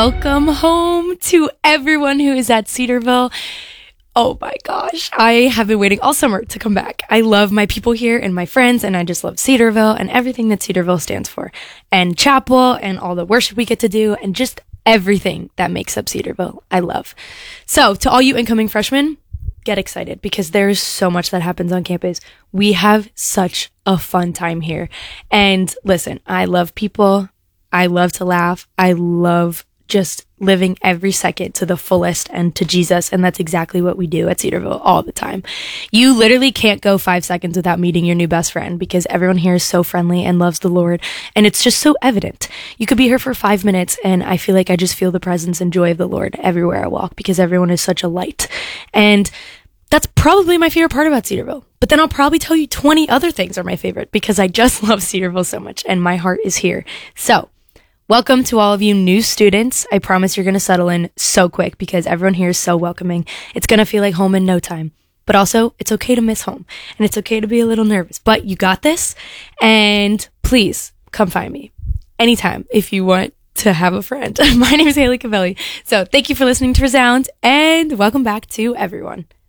Welcome home to everyone who is at Cedarville. Oh my gosh, I have been waiting all summer to come back. I love my people here and my friends, and I just love Cedarville and everything that Cedarville stands for. And chapel and all the worship we get to do and just everything that makes up Cedarville, I love. So to all you incoming freshmen, get excited because there's so much that happens on campus. We have such a fun time here. And listen, I love people. I love to laugh. I love just living every second to the fullest and to Jesus. And that's exactly what we do at Cedarville all the time. You literally can't go 5 seconds without meeting your new best friend because everyone here is so friendly and loves the Lord. And it's just so evident. You could be here for 5 minutes and I feel like I just feel the presence and joy of the Lord everywhere I walk because everyone is such a light. And that's probably my favorite part about Cedarville. But then I'll probably tell you 20 other things are my favorite because I just love Cedarville so much and my heart is here. So welcome to all of you new students. I promise you're going to settle in so quick because everyone here is so welcoming. It's going to feel like home in no time. But also, it's okay to miss home. And it's okay to be a little nervous. But you got this. And please, come find me anytime if you want to have a friend. My name is Haley Cavelli. So thank you for listening to Resound. And welcome back to everyone.